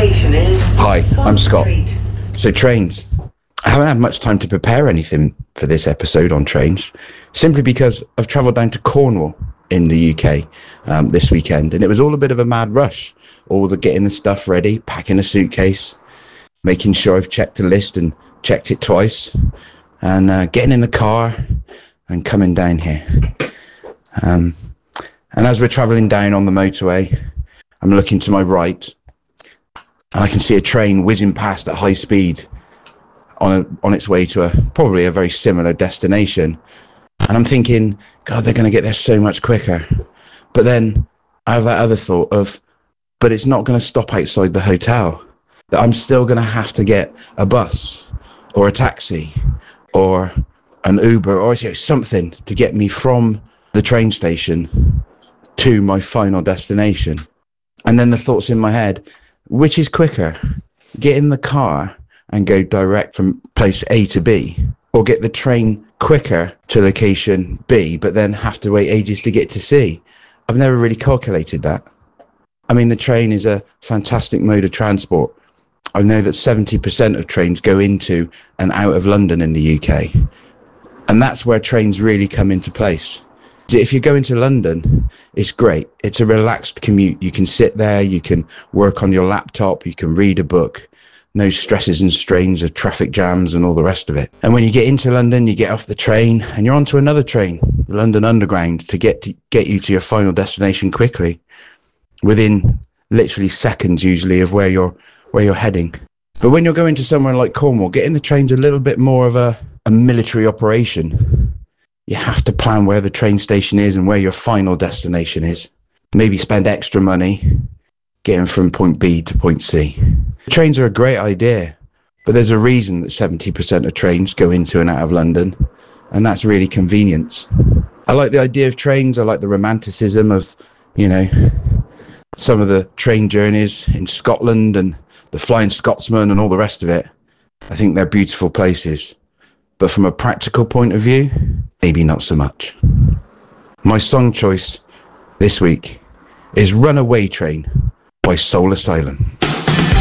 station is... Hi, I'm Scott. Street. So trains. I haven't had much time to prepare anything for this episode on trains, simply because I've travelled down to Cornwall in the UK this weekend, and it was all a bit of a mad rush. All the getting the stuff ready, packing a suitcase, making sure I've checked the list and checked it twice, and getting in the car and coming down here. And as we're travelling down on the motorway, I'm looking to my right, and I can see a train whizzing past at high speed on its way to probably a very similar destination. And I'm thinking, God, they're going to get there so much quicker. But then I have that other thought of, but it's not going to stop outside the hotel. That I'm still going to have to get a bus or a taxi or an Uber or something to get me from the train station to my final destination. And then the thoughts in my head, which is quicker? Get in the car and go direct from place A to B, or get the train quicker to location B, but then have to wait ages to get to C? I've never really calculated that. I mean, the train is a fantastic mode of transport. I know that 70% of trains go into and out of London in the UK. And that's where trains really come into place. If you go into London, it's great. It's a relaxed commute. You can sit there, you can work on your laptop, you can read a book. No stresses and strains of traffic jams and all the rest of it. And when you get into London, you get off the train and you're onto another train, the London Underground, to get you to your final destination quickly, within literally seconds usually of where you're heading. But when you're going to somewhere like Cornwall, getting the train's a little bit more of a military operation. You have to plan where the train station is and where your final destination is. Maybe spend extra money getting from point B to point C. Trains are a great idea, but there's a reason that 70% of trains go into and out of London, and that's really convenience. I like the idea of trains. I like the romanticism of, some of the train journeys in Scotland and the Flying Scotsman and all the rest of it. I think they're beautiful places. But from a practical point of view, maybe not so much. My song choice this week is Runaway Train by Soul Asylum.